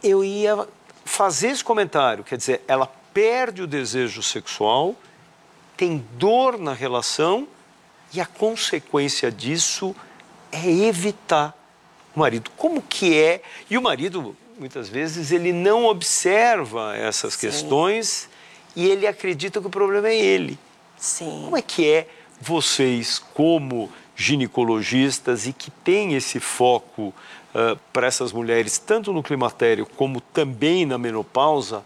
eu ia fazer esse comentário, quer dizer, ela perde o desejo sexual, tem dor na relação e a consequência disso é evitar o marido. Como que é? E o marido, muitas vezes, ele não observa essas questões e ele acredita que o problema é ele. Sim. Como é que é vocês, como ginecologistas e que têm esse foco para essas mulheres, tanto no climatério como também na menopausa,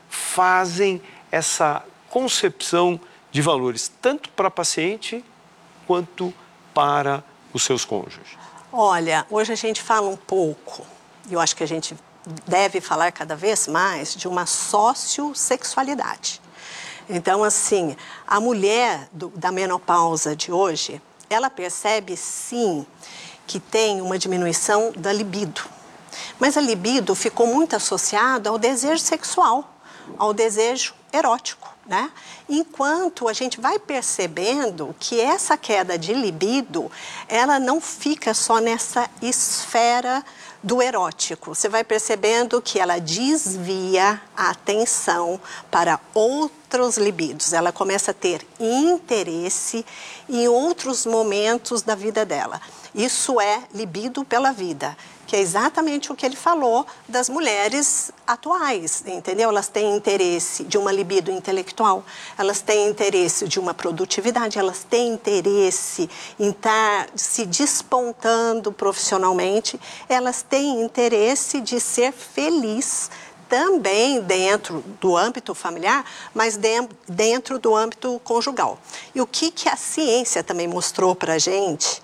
fazem essa concepção de valores, tanto para a paciente quanto para os seus cônjuges? Olha, hoje a gente fala um pouco, e eu acho que a gente deve falar cada vez mais, de uma sociossexualidade. Então, assim, a mulher da menopausa de hoje, ela percebe, sim, que tem uma diminuição da libido. Mas a libido ficou muito associada ao desejo sexual, ao desejo erótico, né? Enquanto a gente vai percebendo que essa queda de libido, ela não fica só nessa esfera do erótico. Você vai percebendo que ela desvia a atenção para outros libidos. Ela começa a ter interesse em outros momentos da vida dela. Isso é libido pela vida, que é exatamente o que ele falou das mulheres atuais, entendeu? Elas têm interesse de uma libido intelectual, elas têm interesse de uma produtividade, elas têm interesse em estar se despontando profissionalmente, elas têm interesse de ser feliz também dentro do âmbito familiar, mas dentro do âmbito conjugal. E o que a ciência também mostrou para a gente,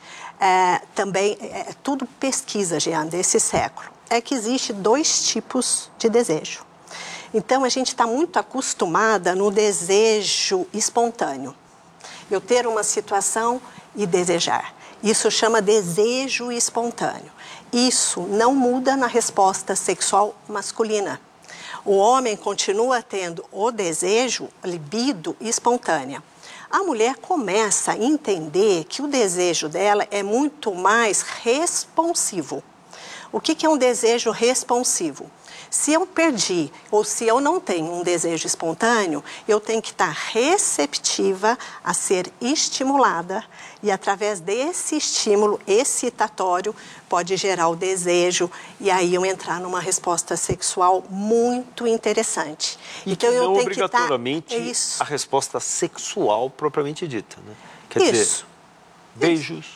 também, tudo pesquisa, Jean, desse século, é que existe 2 tipos de desejo. Então, a gente está muito acostumada no desejo espontâneo. Eu ter uma situação e desejar. Isso chama desejo espontâneo. Isso não muda na resposta sexual masculina. O homem continua tendo o desejo, libido espontânea. A mulher começa a entender que o desejo dela é muito mais responsivo. O que é um desejo responsivo? Se eu perdi ou se eu não tenho um desejo espontâneo, eu tenho que estar receptiva a ser estimulada e através desse estímulo excitatório pode gerar o desejo e aí eu entrar numa resposta sexual muito interessante. E então, que não obrigatoriamente a resposta sexual propriamente dita, né? Quer dizer, beijos,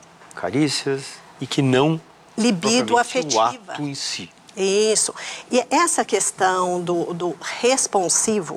carícias e que não libido afetiva. O ato em si. Isso. E essa questão do responsivo,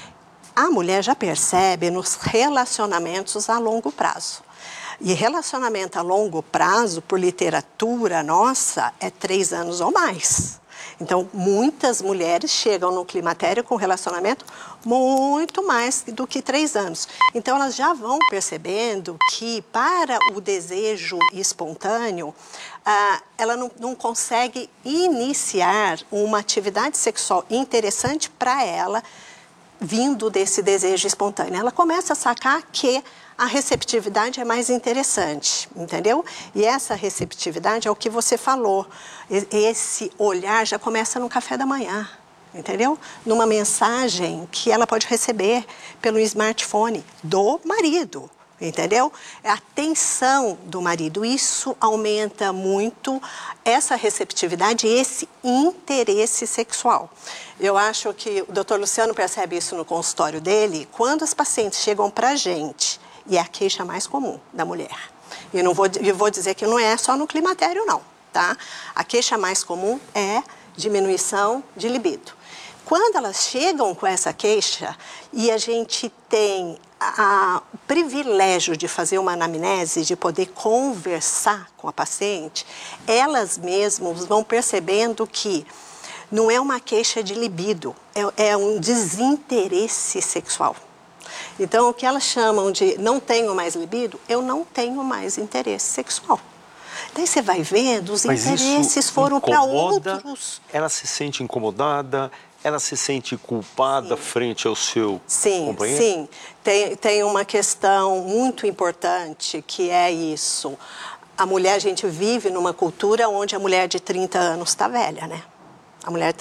a mulher já percebe nos relacionamentos a longo prazo. E relacionamento a longo prazo, por literatura nossa, é 3 anos ou mais. Então, muitas mulheres chegam no climatério com relacionamento muito mais do que 3 anos. Então, elas já vão percebendo que para o desejo espontâneo, ela não consegue iniciar uma atividade sexual interessante para ela vindo desse desejo espontâneo. Ela começa a sacar que a receptividade é mais interessante, entendeu? E essa receptividade é o que você falou. Esse olhar já começa no café da manhã, entendeu? Numa mensagem que ela pode receber pelo smartphone do marido, entendeu? A atenção do marido, isso aumenta muito essa receptividade e esse interesse sexual. Eu acho que o Dr. Luciano percebe isso no consultório dele, quando as pacientes chegam para a gente, e é a queixa mais comum da mulher. Eu vou dizer que não é só no climatério, não, tá? A queixa mais comum é diminuição de libido. Quando elas chegam com essa queixa e a gente tem o privilégio de fazer uma anamnese, de poder conversar com a paciente, elas mesmas vão percebendo que não é uma queixa de libido, é um desinteresse sexual. Então, o que elas chamam de não tenho mais libido, eu não tenho mais interesse sexual. Daí você vai vendo, os interesses foram para outros. Ela se sente incomodada, ela se sente culpada frente ao seu companheiro? Sim, tem uma questão muito importante que é isso. A gente vive numa cultura onde a mulher de 30 anos está velha, né? A mulher